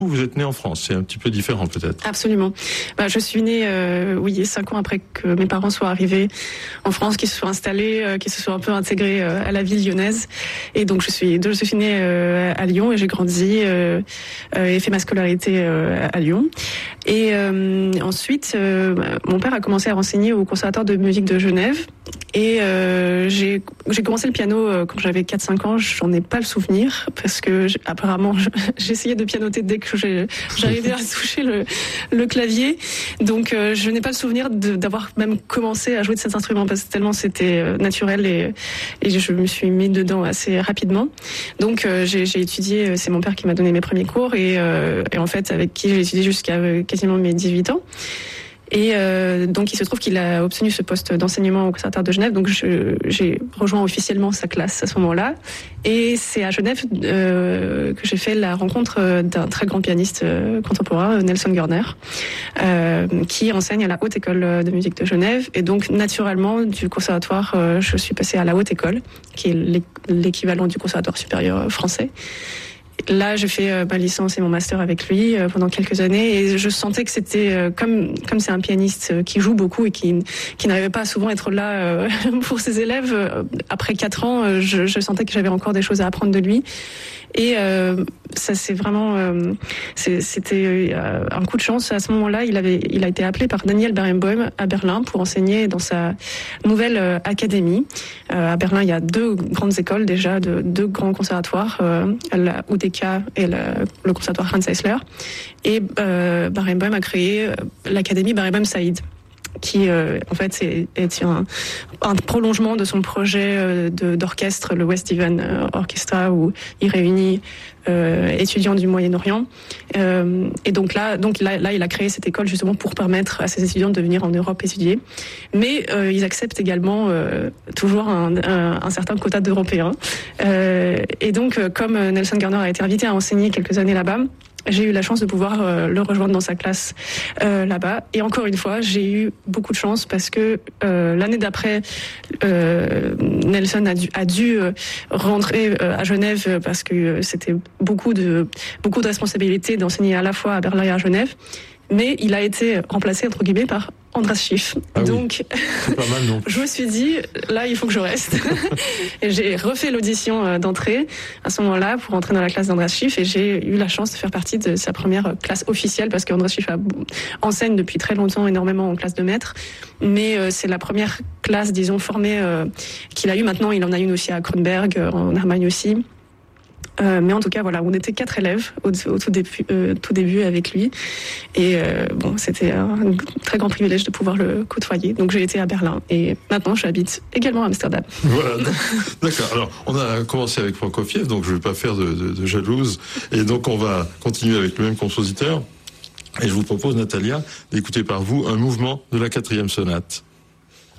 Vous êtes né en France, c'est un petit peu différent peut-être. Absolument. Je suis née, 5 ans après que mes parents soient arrivés en France, qu'ils se soient installés, qu'ils se soient un peu intégrés à la ville lyonnaise. Et donc je suis née à Lyon et j'ai grandi et fait ma scolarité à Lyon. Et ensuite, mon père a commencé à renseigner au Conservatoire de musique de Genève. Et j'ai commencé le piano quand j'avais 4-5 ans. J'en ai pas le souvenir parce que apparemment j'essayais de pianoter dès que j'arrivais à toucher le clavier. Donc je n'ai pas le souvenir d'avoir même commencé à jouer de cet instrument parce que tellement c'était naturel et je me suis mis dedans assez rapidement. Donc j'ai étudié, c'est mon père qui m'a donné mes premiers cours et en fait avec qui j'ai étudié jusqu'à quasiment mes 18 ans. Et donc il se trouve qu'il a obtenu ce poste d'enseignement au Conservatoire de Genève, donc j'ai rejoint officiellement sa classe à ce moment-là. Et c'est à Genève que j'ai fait la rencontre d'un très grand pianiste contemporain, Nelson Görner, qui enseigne à la Haute École de musique de Genève. Et donc naturellement du conservatoire, je suis passée à la Haute École, qui est l'équivalent du conservatoire supérieur français. Là, j'ai fait ma licence et mon master avec lui pendant quelques années et je sentais que c'était comme c'est un pianiste qui joue beaucoup et qui n'arrivait pas à souvent être là pour ses élèves. Après 4 ans, je sentais que j'avais encore des choses à apprendre de lui. Et ça c'est vraiment c'était un coup de chance. À ce moment-là, il a été appelé par Daniel Barenboim à Berlin pour enseigner dans sa nouvelle académie. À Berlin, il y a 2 grandes écoles déjà, 2 grands conservatoires, la UDK et le conservatoire Hans Eisler. Et Barenboim a créé l'académie Barenboim Saïd, qui en fait est un prolongement de son projet d'orchestre, le West Even Orchestra, où il réunit étudiants du Moyen-Orient. Et donc là, il a créé cette école justement pour permettre à ses étudiants de venir en Europe étudier. Mais ils acceptent également toujours un certain quota d'Européens. Et donc, comme Nelson Görner a été invité à enseigner quelques années là-bas, j'ai eu la chance de pouvoir le rejoindre dans sa classe là-bas. Et encore une fois, j'ai eu beaucoup de chance parce que l'année d'après, Nelson a dû rentrer à Genève parce que c'était beaucoup de responsabilités d'enseigner à la fois à Berlin et à Genève. Mais il a été remplacé, entre guillemets, par Andras Schiff. Ah donc, oui. C'est pas mal, non? Je me suis dit, là, il faut que je reste. Et j'ai refait l'audition d'entrée à ce moment-là pour entrer dans la classe d'Andras Schiff. Et j'ai eu la chance de faire partie de sa première classe officielle parce qu'Andras Schiff enseigne depuis très longtemps énormément en classe de maître. Mais c'est la première classe, disons, formée qu'il a eue. Maintenant, il en a une aussi à Kronberg, en Allemagne aussi. Mais en tout cas, voilà, on était 4 élèves au tout début avec lui. Et c'était un très grand privilège de pouvoir le côtoyer. Donc j'ai été à Berlin et maintenant j'habite également à Amsterdam. Voilà, d'accord. Alors, on a commencé avec Prokofiev, donc je ne vais pas faire de jalouse. Et donc on va continuer avec le même compositeur. Et je vous propose, Natalia, d'écouter par vous un mouvement de la 4e sonate.